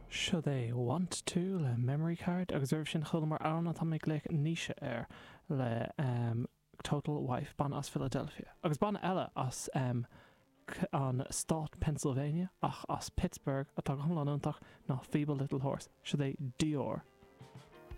Should they want to le memory card agus sin chulmar an atomic le níise le Total Wife ban as Philadelphia. Agus ban ella as an Stott Pennsylvania ach as Pittsburgh atá gomlanúntaach ná Feeble Little Horse. Should they Dior